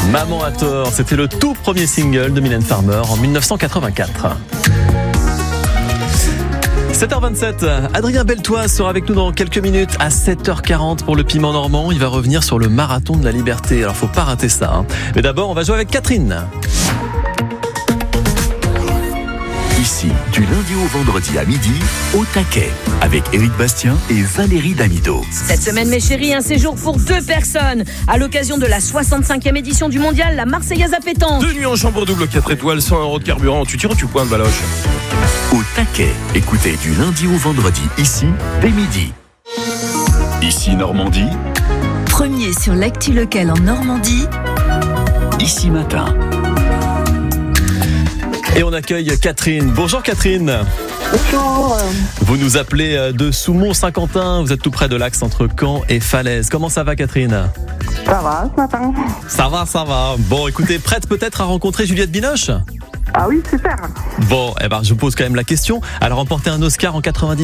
Maman a tort, c'était le tout premier single de Mylène Farmer en 1984. 7h27, Adrien Beltoise sera avec nous dans quelques minutes à 7h40 pour le Piment Normand. Il va revenir sur le marathon de la liberté. Alors faut pas rater ça. Mais d'abord, on va jouer avec Catherine. Ici, du lundi au vendredi à midi, au taquet, avec Éric Bastien et Valérie Damido. Cette semaine, mes chéris, un séjour pour 2 personnes. À l'occasion de la 65e édition du mondial, la Marseillaise à pétanque. 2 nuits en chambre double 4 étoiles, 100 € de carburant. Tu tires ou tu pointes, Baloche? Au taquet, écoutez du lundi au vendredi, ici, dès midi. Ici Normandie. Premier sur l'actu locale en Normandie. Ici matin. Et on accueille Catherine. Bonjour Catherine. Bonjour. Vous nous appelez de Soumont-Saint-Quentin. Vous êtes tout près de l'axe entre Caen et Falaise. Comment ça va Catherine? Ça va ce matin? Ça va. Bon, écoutez, prête peut-être à rencontrer Juliette Binoche? Ah oui, super. Bon, je vous pose quand même la question. Elle a remporté un Oscar en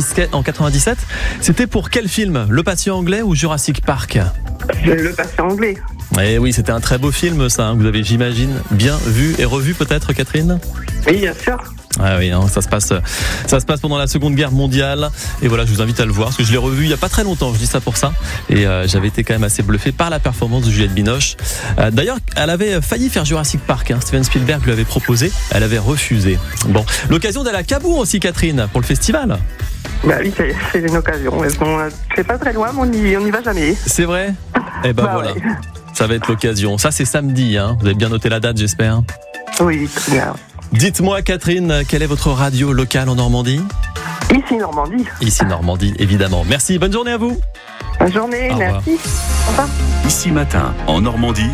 97. C'était pour quel film? Le Patient anglais ou Jurassic Park? Le Patient anglais. Eh oui, c'était un très beau film ça. Vous avez, j'imagine, bien vu et revu peut-être Catherine? Oui, bien sûr. Ah oui, ça se passe pendant la Seconde Guerre mondiale. Et voilà, je vous invite à le voir parce que je l'ai revu il y a pas très longtemps. Je dis ça pour ça. Et j'avais été quand même assez bluffé par la performance de Juliette Binoche. D'ailleurs, elle avait failli faire Jurassic Park. Steven Spielberg lui avait proposé. Elle avait refusé. Bon, l'occasion d'aller à Cabourg aussi, Catherine, pour le festival. Bah oui, c'est une occasion. C'est pas très loin, mais on y va jamais. C'est vrai? Voilà. Ouais. Ça va être l'occasion. Ça, c'est samedi. Vous avez bien noté la date, j'espère. Oui, très bien. Dites-moi, Catherine, quelle est votre radio locale en Normandie? Ici Normandie. Ici Normandie, évidemment. Merci, bonne journée à vous. Bonne journée, merci. Au revoir. Ici matin, en Normandie,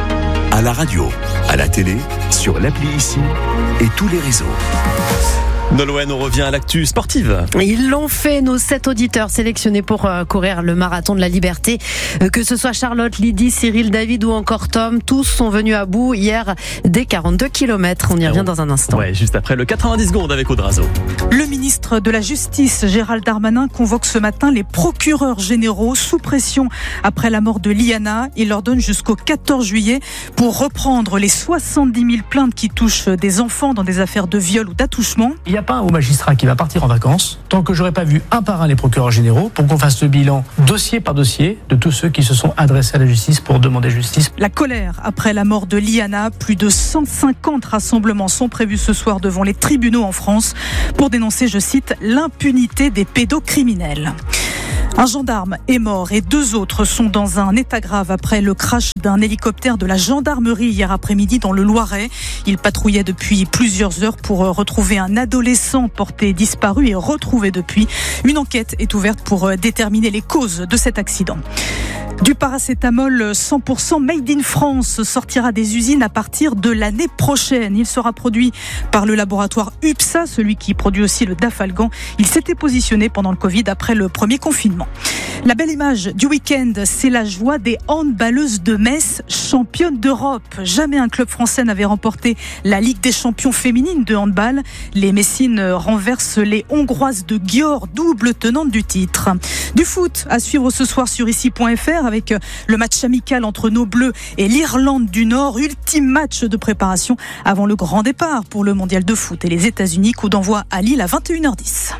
à la radio, à la télé, sur l'appli Ici et tous les réseaux. Nolwenn, on revient à l'actu sportive. Ils l'ont fait, nos 7 auditeurs sélectionnés pour courir le marathon de la liberté. Que ce soit Charlotte, Lydie, Cyril, David ou encore Tom, tous sont venus à bout hier des 42 km. On y revient dans un instant. Ouais, juste après le 90 secondes avec Audrazo. Le ministre de la Justice, Gérald Darmanin, convoque ce matin les procureurs généraux sous pression après la mort de Liana. Il leur donne jusqu'au 14 juillet pour reprendre les 70 000 plaintes qui touchent des enfants dans des affaires de viol ou d'attouchement. Il n'y a pas un haut magistrat qui va partir en vacances tant que j'aurai pas vu un par un les procureurs généraux pour qu'on fasse le bilan dossier par dossier de tous ceux qui se sont adressés à la justice pour demander justice. La colère après la mort de Liana, plus de 150 rassemblements sont prévus ce soir devant les tribunaux en France pour dénoncer, je cite, l'impunité des pédocriminels. Un gendarme est mort et 2 autres sont dans un état grave après le crash d'un hélicoptère de la gendarmerie hier après-midi dans le Loiret. Il patrouillait depuis plusieurs heures pour retrouver un adolescent porté disparu et retrouvé depuis. Une enquête est ouverte pour déterminer les causes de cet accident. Du paracétamol 100% made in France sortira des usines à partir de l'année prochaine. Il sera produit par le laboratoire UPSA, celui qui produit aussi le Dafalgan. Il s'était positionné pendant le Covid après le premier confinement. La belle image du week-end, c'est la joie des handballeuses de Metz, championnes d'Europe. Jamais un club français n'avait remporté la Ligue des champions féminines de handball. Les Messines renversent les Hongroises de Győr, double tenante du titre. Du foot à suivre ce soir sur ici.fr avec le match amical entre nos Bleus et l'Irlande du Nord. Ultime match de préparation avant le grand départ pour le mondial de foot et les États-Unis. Coup d'envoi à Lille à 21h10.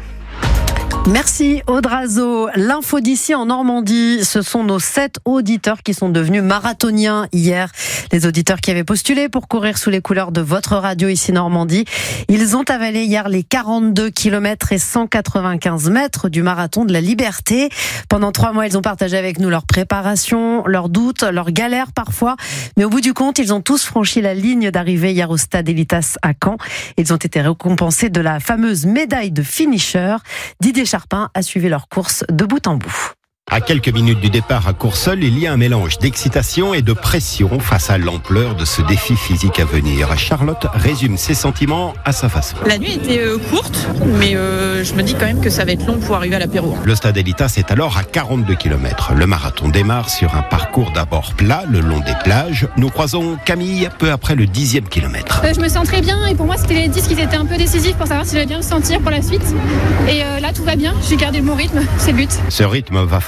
Merci Audrazo. L'info d'ici en Normandie, ce sont nos 7 auditeurs qui sont devenus marathoniens hier. Les auditeurs qui avaient postulé pour courir sous les couleurs de votre radio ici Normandie. Ils ont avalé hier les 42 km et 195 mètres du marathon de la liberté. Pendant 3 mois, ils ont partagé avec nous leur préparation, leurs doutes, leurs galères parfois. Mais au bout du compte, ils ont tous franchi la ligne d'arrivée hier au stade Elitas à Caen. Ils ont été récompensés de la fameuse médaille de finisher. Didier Charpin a suivi leur course de bout en bout. À quelques minutes du départ à Courseulles, il y a un mélange d'excitation et de pression face à l'ampleur de ce défi physique à venir. Charlotte résume ses sentiments à sa façon. La nuit était courte, mais je me dis quand même que ça va être long pour arriver à l'apéro. Le stade Elitas est alors à 42 km. Le marathon démarre sur un parcours d'abord plat, le long des plages. Nous croisons Camille peu après le 10e kilomètre. Je me sens très bien et pour moi c'était les 10 qui étaient un peu décisifs pour savoir si j'allais bien me sentir pour la suite. Et là tout va bien, j'ai gardé mon rythme, c'est le but. Ce rythme va forcément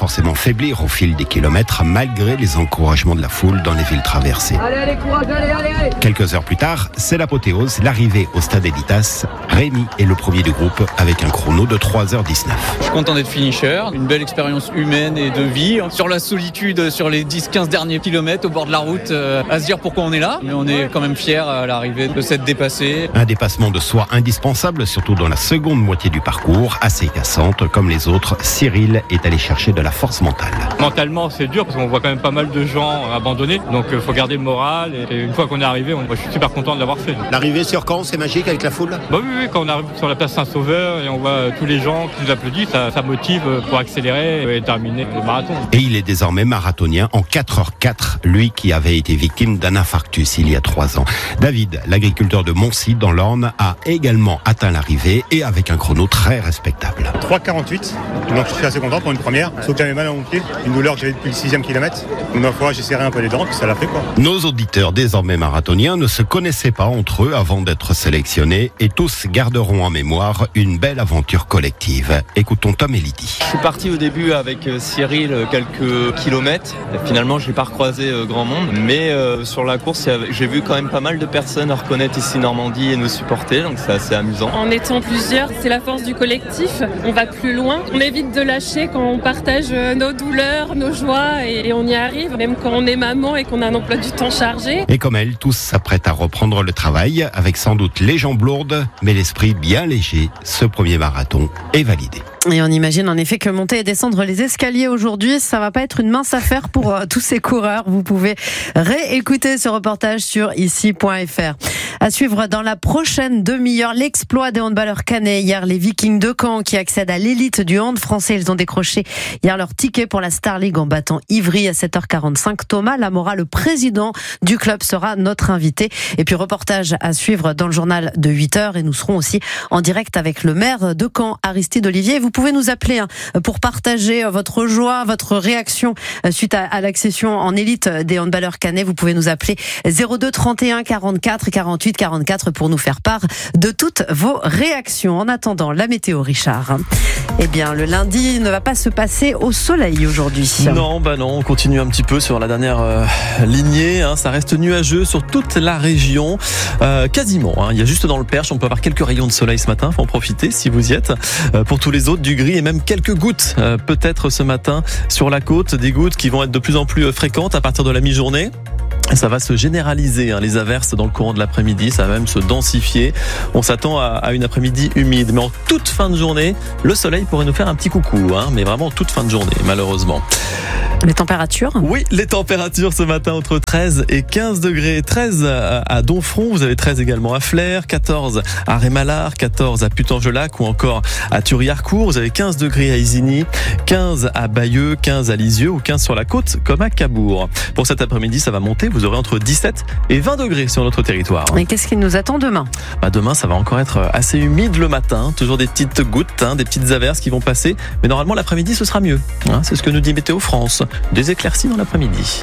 forcément faiblir au fil des kilomètres malgré les encouragements de la foule dans les villes traversées. Allez, courage, allez. Quelques heures plus tard, c'est l'apothéose, l'arrivée au stade Editas. Rémi est le premier du groupe avec un chrono de 3h19. Je suis content d'être finisher, une belle expérience humaine et de vie. Sur la solitude, sur les 10-15 derniers kilomètres au bord de la route, à se dire pourquoi on est là. Mais on est quand même fiers à l'arrivée de s'être dépassé. Un dépassement de soi indispensable, surtout dans la seconde moitié du parcours, assez cassante. Comme les autres, Cyril est allé chercher de la force mentale. Mentalement, c'est dur parce qu'on voit quand même pas mal de gens abandonnés. Donc il faut garder le moral. Et une fois qu'on est arrivé, moi, je suis super content de l'avoir fait. L'arrivée sur Caen, c'est magique avec la foule ? Oui, quand on arrive sur la place Saint-Sauveur et on voit tous les gens qui nous applaudissent, ça motive pour accélérer et terminer le marathon. Et il est désormais marathonien en 4h04, lui qui avait été victime d'un infarctus il y a 3 ans. David, l'agriculteur de Moncy dans l'Orne, a également atteint l'arrivée et avec un chrono très respectable. 3h48, donc je suis assez content pour une première, sauf que j'avais mal à mon pied, une douleur que j'avais depuis le 6e kilomètre. Donc ma foi, j'ai serré un peu les dents, puis ça l'a fait quoi. Nos auditeurs désormais marathoniens ne se connaissaient pas entre eux avant d'être sélectionnés et tous garderont en mémoire une belle aventure collective. Écoutons Tom et Lydie. Je suis parti au début avec Cyril quelques kilomètres. Et finalement, je n'ai pas recroisé grand monde. Mais sur la course, j'ai vu quand même pas mal de personnes reconnaître ici Normandie et nous supporter. Donc c'est assez amusant. En étant plusieurs, c'est la force du collectif. On va plus loin. On évite de lâcher quand on partage nos douleurs, nos joies et on y arrive. Même quand on est maman et qu'on a un emploi du temps chargé. Et comme elle, tous s'apprêtent à reprendre le travail avec sans doute les jambes lourdes, mais l'esprit bien léger. Ce premier marathon est validé. Et on imagine en effet que monter et descendre les escaliers aujourd'hui, ça va pas être une mince affaire pour tous ces coureurs. Vous pouvez réécouter ce reportage sur ici.fr. À suivre dans la prochaine demi-heure, l'exploit des handballeurs cannais. Hier, les Vikings de Caen qui accèdent à l'élite du hand français. Ils ont décroché hier leur ticket pour la Star League en battant Ivry à 7h45. Thomas Lamora, le président du club, sera notre invité. Et puis reportage à suivre dans le journal de 8h. Et nous serons aussi en direct avec le maire de Caen, Aristide Olivier. Vous pouvez nous appeler pour partager votre joie, votre réaction suite à l'accession en élite des handballeurs cannais. Vous pouvez nous appeler 02 31 44 48 44 pour nous faire part de toutes vos réactions. En attendant, la météo, Richard. Eh bien, le lundi ne va pas se passer au soleil aujourd'hui. Non, on continue un petit peu sur la dernière lignée. Ça reste nuageux sur toute la région, quasiment. Il y a juste dans le Perche, on peut avoir quelques rayons de soleil ce matin. Faut en profiter si vous y êtes. Pour tous les autres, du gris et même quelques gouttes peut-être ce matin sur la côte, des gouttes qui vont être de plus en plus fréquentes à partir de la mi-journée. Ça va se généraliser, les averses dans le courant de l'après-midi, ça va même se densifier. On s'attend à une après-midi humide, mais en toute fin de journée, le soleil pourrait nous faire un petit coucou, mais vraiment en toute fin de journée, malheureusement. Les températures ? Oui, les températures ce matin entre 13 et 15 degrés. 13 à Domfront, vous avez 13 également à Flers, 14 à Rémalard, 14 à Putange-Lac ou encore à Thury-Harcourt. Vous avez 15 degrés à Isigny, 15 à Bayeux, 15 à Lisieux ou 15 sur la côte comme à Cabourg. Pour cet après-midi, ça va monter. Vous aurez entre 17 et 20 degrés sur notre territoire. Et qu'est-ce qui nous attend demain ? Demain, ça va encore être assez humide le matin. Toujours des petites gouttes, des petites averses qui vont passer. Mais normalement, l'après-midi, ce sera mieux. C'est ce que nous dit Météo France. Des éclaircies dans l'après-midi.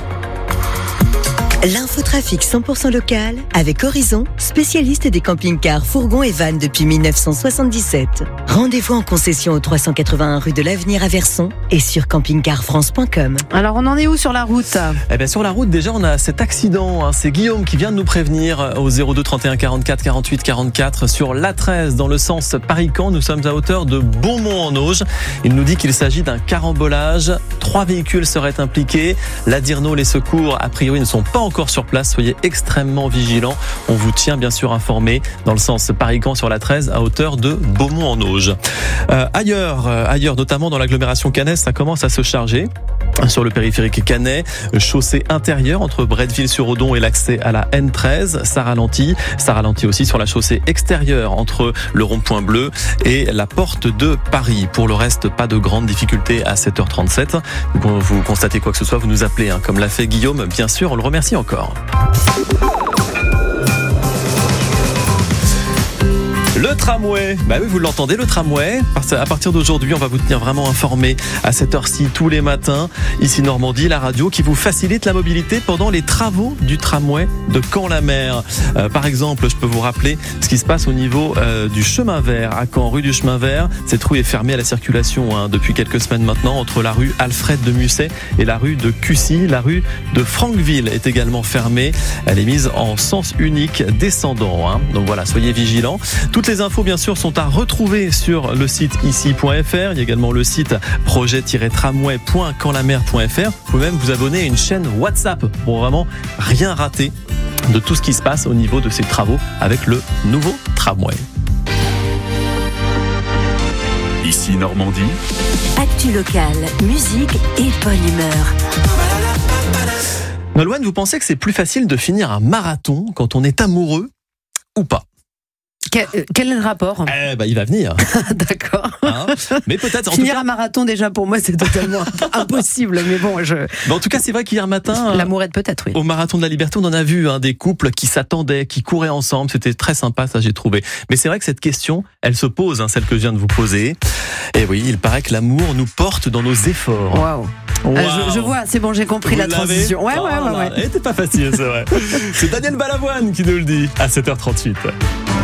L'infotrafic 100% local avec Horizon, spécialiste des camping-cars, fourgons et vannes depuis 1977. Rendez-vous en concession au 381 rue de l'Avenir à Verson et sur campingcarfrance.com. Alors on en est où sur la route ? Sur la route déjà on a cet accident, c'est Guillaume qui vient de nous prévenir au 02 31 44 48 44 sur l'A13 dans le sens Paris-Caen. Nous sommes à hauteur de Beaumont-en-Auge. Il nous dit qu'il s'agit d'un carambolage. 3 véhicules seraient impliqués. La DIRNO, les secours a priori ne sont pas encore sur place, soyez extrêmement vigilants. On vous tient bien sûr informé dans le sens Paris-Caen sur la 13 à hauteur de Beaumont-en-Auge. Ailleurs, notamment dans l'agglomération cannaise, ça commence à se charger. Sur le périphérique Canet, chaussée intérieure entre Bretteville-sur-Odon et l'accès à la N13, ça ralentit aussi sur la chaussée extérieure entre le rond-point bleu et la porte de Paris. Pour le reste, pas de grandes difficultés à 7h37. Vous constatez quoi que ce soit, vous nous appelez, comme l'a fait Guillaume, bien sûr, on le remercie encore. Le tramway, bah oui, vous l'entendez, le tramway. À partir d'aujourd'hui, on va vous tenir vraiment informé à cette heure-ci tous les matins. Ici Normandie, la radio qui vous facilite la mobilité pendant les travaux du tramway de Caen-la-Mer. Par exemple, je peux vous rappeler ce qui se passe au niveau du chemin vert à Caen, rue du chemin vert. Cette rue est fermée à la circulation depuis quelques semaines maintenant entre la rue Alfred de Musset et la rue de Cussy. La rue de Franqueville est également fermée. Elle est mise en sens unique descendant. Donc voilà, soyez vigilants. Toutes les infos, bien sûr, sont à retrouver sur le site ici.fr. Il y a également le site projet-tramway.caenlamer.fr. Vous pouvez même vous abonner à une chaîne WhatsApp pour vraiment rien rater de tout ce qui se passe au niveau de ces travaux avec le nouveau tramway. Ici Normandie. Actu locale, musique et bonne humeur. Nolwenn, vous pensez que c'est plus facile de finir un marathon quand on est amoureux ou pas? Quel est le rapport? Il va venir. D'accord. Mais peut-être. Finir un marathon, déjà, pour moi, c'est totalement impossible. Mais bon, en tout cas, c'est vrai qu'hier matin. L'amourette, peut-être, oui. Au Marathon de la Liberté, on en a vu des couples qui s'attendaient, qui couraient ensemble. C'était très sympa, ça, j'ai trouvé. Mais c'est vrai que cette question, elle se pose, celle que je viens de vous poser. Et oui, il paraît que l'amour nous porte dans nos efforts. Waouh. Je vois, c'est bon, j'ai compris la transition. Ouais. Elle était pas facile, c'est vrai. C'est Daniel Balavoine qui nous le dit à 7h38.